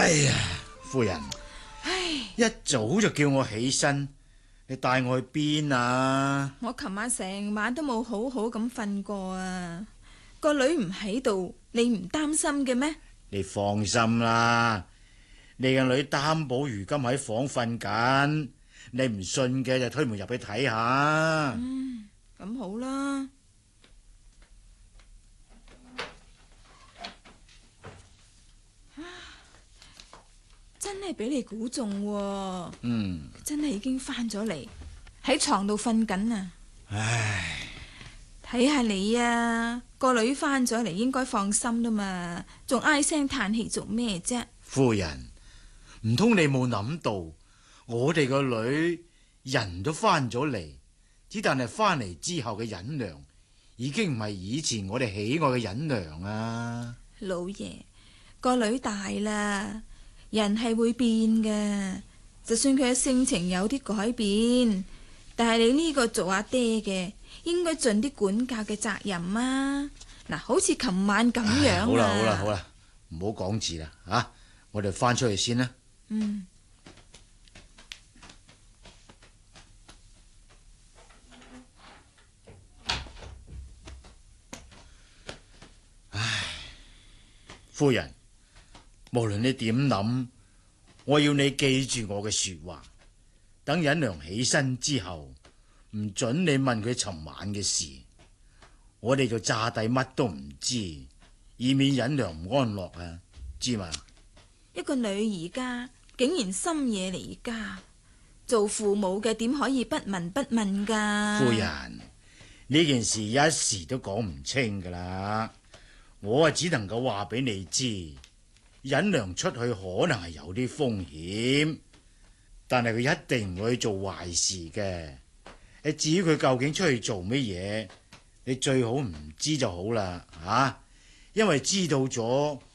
哎呀，夫人，一早就叫我起身，你帶我去邊啊？ 我琴晚成晚都冇好好咁瞓過啊！個女唔喺度，你唔擔心嘅咩？ 你放心啦，你個女擔保如今喺房瞓緊，你唔信嘅就推門入去睇下。 咁好啦。真係俾你估中喎。真係已經翻咗嚟，喺床度瞓緊啊！ 唉， 睇下你啊，個女翻咗嚟應該放心啦嘛，仲唉聲嘆氣做咩啫？ 夫人，唔通你冇諗到我哋個女人都翻咗嚟，只但係翻嚟之後嘅忍娘已經唔係以前我哋喜愛嘅忍娘啊！ 老爺，個女大啦，人係會變嘅，就算佢嘅性情有啲改變，但係你呢個做阿爹嘅，應該盡啲管教嘅責任啊！嗱，好似琴晚咁樣啊！ 好啦好啦好啦，唔好講字啦啊！我哋翻出去先啦。夫人，無論你點諗，我要你記住我嘅說話。等忍娘起身之後，唔准你問佢尋晚嘅事，我哋就詐諦乜都唔知，以免忍娘唔安樂啊，知嘛？ 一個女兒家竟然深夜離家，做父母嘅點可以不聞不問噶？ 夫人，呢件事一時都講唔清噶啦。我只能夠話俾你知，忍娘出去可能係有啲風險，但係佢一定唔會去做壞事嘅。至於佢究竟出去做乜嘢，你最好唔知就好啦，因為知道咗